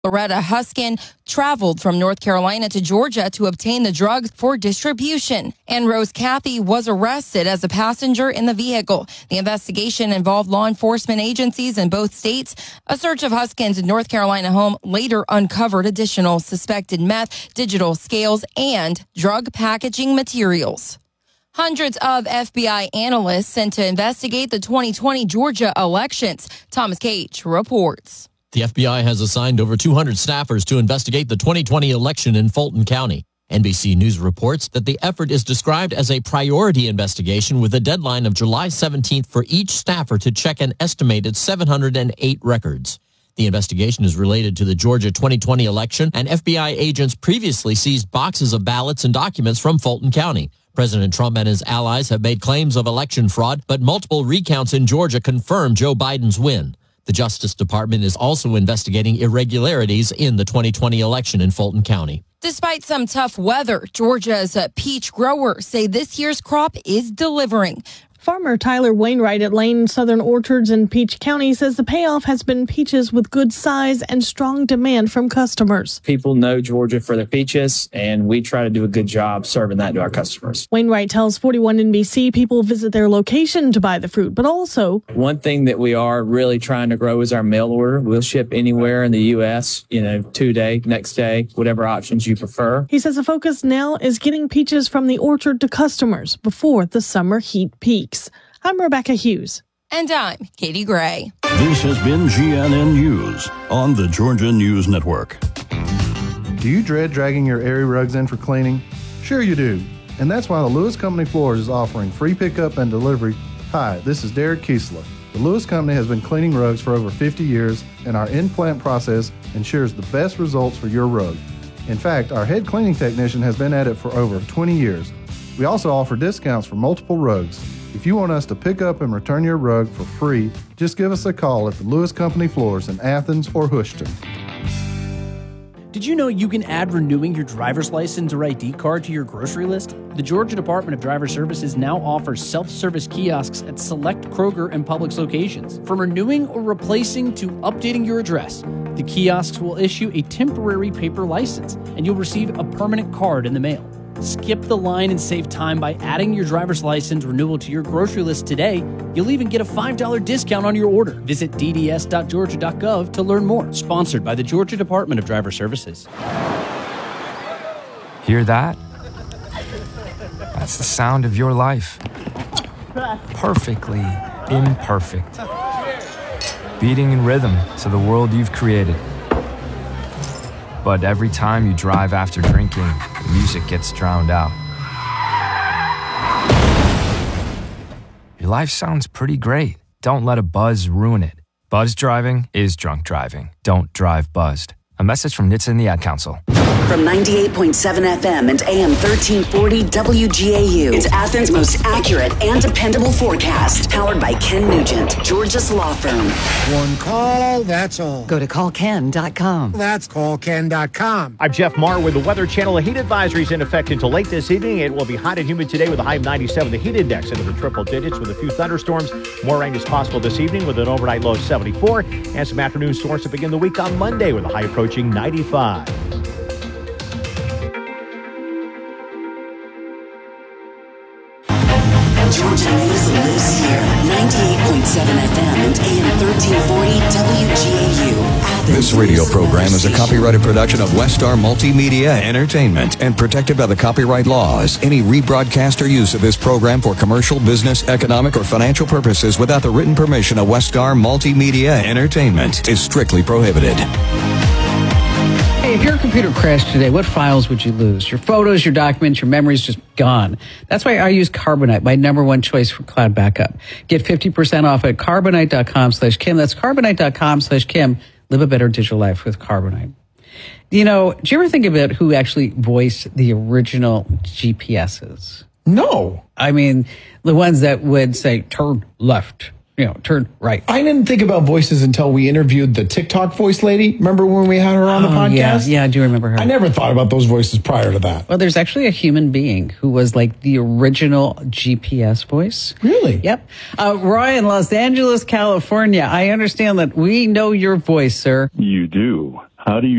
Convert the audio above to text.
Loretta Huskin traveled from North Carolina to Georgia to obtain the drugs for distribution. And Rose Cathy was arrested as a passenger in the vehicle. The investigation involved law enforcement agencies in both states. A search of Huskin's North Carolina home later uncovered additional suspected meth, digital scales, and drug packaging materials. Hundreds of FBI analysts sent to investigate the 2020 Georgia elections. Thomas Cage reports. The FBI has assigned over 200 staffers to investigate the 2020 election in Fulton County. NBC News reports that the effort is described as a priority investigation with a deadline of July 17th for each staffer to check an estimated 708 records. The investigation is related to the Georgia 2020 election, and FBI agents previously seized boxes of ballots and documents from Fulton County. President Trump and his allies have made claims of election fraud, but multiple recounts in Georgia confirm Joe Biden's win. The Justice Department is also investigating irregularities in the 2020 election in Fulton County. Despite some tough weather, Georgia's peach growers say this year's crop is delivering. Farmer Tyler Wainwright at Lane Southern Orchards in Peach County says the payoff has been peaches with good size and strong demand from customers. People know Georgia for their peaches, and we try to do a good job serving that to our customers. Wainwright tells 41 NBC people visit their location to buy the fruit, but also one thing that we are really trying to grow is our mail order. We'll ship anywhere in the U.S., 2-day, next day, whatever options you prefer. He says the focus now is getting peaches from the orchard to customers before the summer heat peaks. I'm Rebecca Hughes. And I'm Katie Gray. This has been GNN News on the Georgia News Network. Do you dread dragging your airy rugs in for cleaning? Sure you do. And that's why the Lewis Company Floors is offering free pickup and delivery. Hi, this is Derek Kiesler. The Lewis Company has been cleaning rugs for over 50 years, and our in-plant process ensures the best results for your rug. In fact, our head cleaning technician has been at it for over 20 years. We also offer discounts for multiple rugs. If you want us to pick up and return your rug for free, just give us a call at the Lewis Company Floors in Athens or Houston. Did you know you can add renewing your driver's license or ID card to your grocery list? The Georgia Department of Driver Services now offers self-service kiosks at select Kroger and Publix locations. From renewing or replacing to updating your address, the kiosks will issue a temporary paper license, and you'll receive a permanent card in the mail. Skip the line and save time by adding your driver's license renewal to your grocery list today. You'll even get a $5 discount on your order. Visit dds.georgia.gov to learn more. Sponsored by the Georgia Department of Driver Services. Hear that? That's the sound of your life. Perfectly imperfect. Beating in rhythm to the world you've created. But every time you drive after drinking, the music gets drowned out. Your life sounds pretty great. Don't let a buzz ruin it. Buzz driving is drunk driving. Don't drive buzzed. A message from NHTSA and the Ad Council. From 98.7 FM and AM 1340 WGAU, it's Athens' most accurate and dependable forecast. Powered by Ken Nugent, Georgia's law firm. One call, that's all. Go to callken.com. That's callken.com. I'm Jeff Marr with the Weather Channel. A heat advisory is in effect until late this evening. It will be hot and humid today with a high of 97. The heat index into the triple digits with a few thunderstorms. More rain is possible this evening with an overnight low of 74. And some afternoon storms to begin the week on Monday with a high approaching 95. Georgia News lives here. 98.7 FM and AM 1340 WGAU. Athens. This radio program is a copyrighted production of Westar Multimedia Entertainment and protected by the copyright laws. Any rebroadcast or use of this program for commercial, business, economic, or financial purposes without the written permission of Westar Multimedia Entertainment is strictly prohibited. Hey, if your computer crashed today, what files would you lose? Your photos, your documents, your memories just gone. That's why I use Carbonite, my number one choice for cloud backup. Get 50% off at carbonite.com/Kim. That's carbonite.com/Kim. Live a better digital life with Carbonite. Do you ever think about who actually voiced the original GPSs? No. I mean, the ones that would say, turn left. Turn right. I didn't think about voices until we interviewed the TikTok voice lady. Remember when we had her on the podcast? Yeah, I do remember her. I never thought about those voices prior to that. Well, there's actually a human being who was like the original GPS voice. Really? Yep. Roy in Los Angeles, California. I understand that we know your voice, sir. You do. How do you